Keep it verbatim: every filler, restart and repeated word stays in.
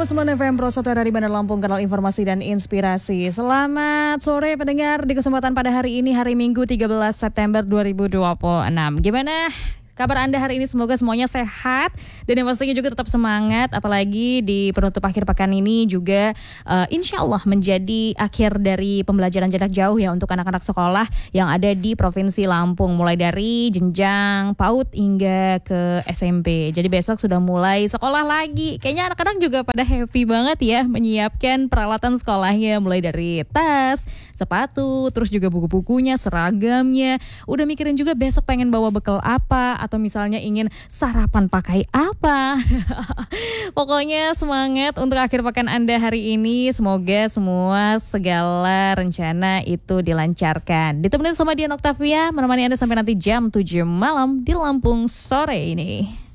koma sembilan F M Pro satu dari Bandar Lampung, kanal informasi dan inspirasi. Selamat sore pendengar di kesempatan pada hari ini, hari Minggu tiga belas September dua ribu dua puluh enam. Gimana kabar Anda hari ini? Semoga semuanya sehat dan yang pastinya juga tetap semangat. Apalagi di penutup akhir pekan ini juga uh, insya Allah menjadi akhir dari pembelajaran jarak jauh ya untuk anak-anak sekolah yang ada di Provinsi Lampung. Mulai dari jenjang PAUD hingga ke S M P. Jadi besok sudah mulai sekolah lagi. Kayaknya anak-anak juga pada happy banget ya menyiapkan peralatan sekolahnya. Mulai dari tas, sepatu, terus juga buku-bukunya, seragamnya. Udah mikirin juga besok pengen bawa bekal apa, atau misalnya ingin sarapan pakai apa. Pokoknya semangat untuk akhir pekan Anda hari ini. Semoga semua segala rencana itu dilancarkan. Ditemenin sama Dian Octavia, menemani Anda sampai nanti jam tujuh malam di Lampung sore ini.